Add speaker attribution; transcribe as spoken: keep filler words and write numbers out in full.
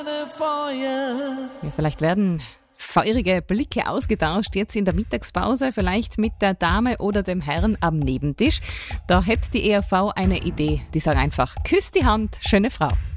Speaker 1: Ja, vielleicht werden feurige Blicke ausgetauscht jetzt in der Mittagspause, vielleicht mit der Dame oder dem Herrn am Nebentisch. Da hätte die E R V eine Idee. Die sagen einfach, küss die Hand, schöne Frau.